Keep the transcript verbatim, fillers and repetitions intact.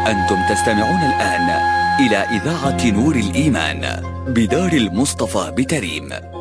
أنتم تستمعون الآن إلى إذاعة نور الإيمان بدار المصطفى بتريم.